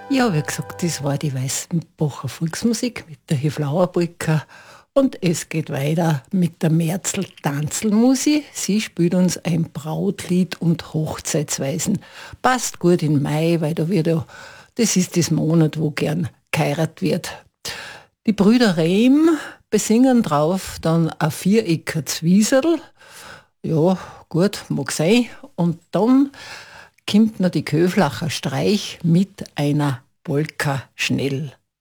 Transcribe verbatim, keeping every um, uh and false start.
Ja, wie gesagt, das war die Weißenbacher Volksmusik mit der Hiflauer-Polka. Und es geht weiter mit der Merzl-Tanzl-Musi. Sie spielt uns ein Brautlied und Hochzeitsweisen. Passt gut in Mai, weil da wird ja, das ist das Monat, wo gern geheiratet wird. Die Brüder Rehm besingen drauf dann ein Vierecker Zwieserl. Ja, gut, mag sein. Und dann kommt noch die Köflacher Streich mit einer Polka schnell.